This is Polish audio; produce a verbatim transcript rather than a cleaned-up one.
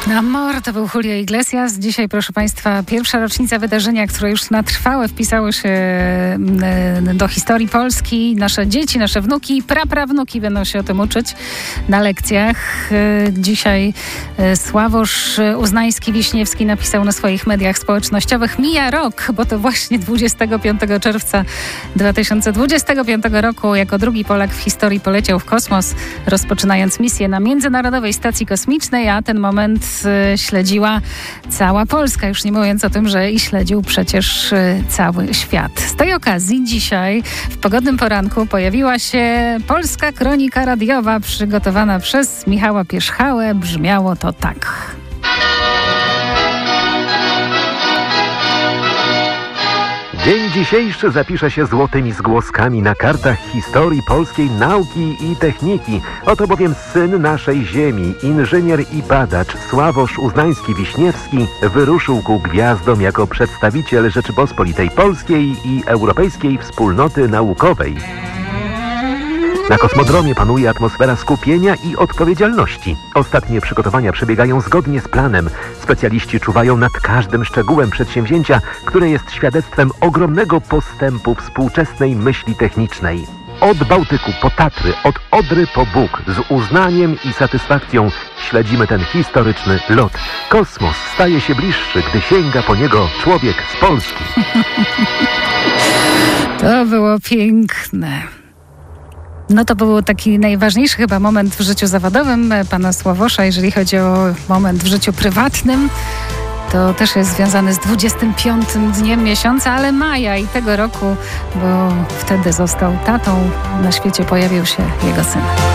Amor, to był Julio Iglesias. Dzisiaj, proszę Państwa, pierwsza rocznica wydarzenia, które już na trwałe wpisały się do historii Polski. Nasze dzieci, nasze wnuki, praprawnuki będą się o tym uczyć na lekcjach. Dzisiaj Sławosz Uznański-Wiśniewski napisał na swoich mediach społecznościowych: mija rok, bo to właśnie dwudziestego piątego czerwca dwa tysiące dwudziestego piątego roku jako drugi Polak w historii poleciał w kosmos, rozpoczynając misję na Międzynarodowej Stacji Kosmicznej, a ten moment śledziła cała Polska, już nie mówiąc o tym, że i śledził przecież cały świat. Z tej okazji dzisiaj w pogodnym poranku pojawiła się Polska Kronika Radiowa przygotowana przez Michała Pierzchałę. Brzmiało to tak. Dzień dzisiejszy zapisze się złotymi zgłoskami na kartach historii polskiej nauki i techniki. Oto bowiem syn naszej ziemi, inżynier i badacz Sławosz Uznański-Wiśniewski wyruszył ku gwiazdom jako przedstawiciel Rzeczypospolitej Polskiej i Europejskiej Wspólnoty Naukowej. Na kosmodromie panuje atmosfera skupienia i odpowiedzialności. Ostatnie przygotowania przebiegają zgodnie z planem. Specjaliści czuwają nad każdym szczegółem przedsięwzięcia, które jest świadectwem ogromnego postępu współczesnej myśli technicznej. Od Bałtyku po Tatry, od Odry po Bóg, z uznaniem i satysfakcją śledzimy ten historyczny lot. Kosmos staje się bliższy, gdy sięga po niego człowiek z Polski. To było piękne. No to był taki najważniejszy chyba moment w życiu zawodowym pana Sławosza. Jeżeli chodzi o moment w życiu prywatnym, to też jest związany z dwudziestym piątym dniem miesiąca, ale maja i tego roku, bo wtedy został tatą. Na świecie pojawił się jego syn.